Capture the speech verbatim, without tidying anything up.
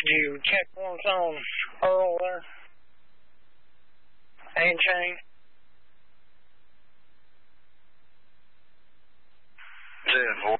Did you check once on Earl there? And Shane? ten four.